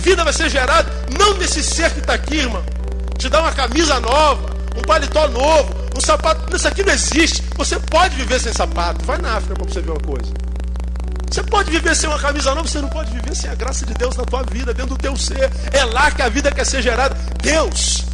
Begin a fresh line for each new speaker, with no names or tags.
vida vai ser gerada não nesse ser que está aqui, irmão. Te dá uma camisa nova, um paletó novo, um sapato. Isso aqui não existe. Você pode viver sem sapato. Vai na África para você ver uma coisa. Você pode viver sem uma camisa nova, você não pode viver sem a graça de Deus na tua vida, dentro do teu ser. É lá que a vida quer ser gerada. Deus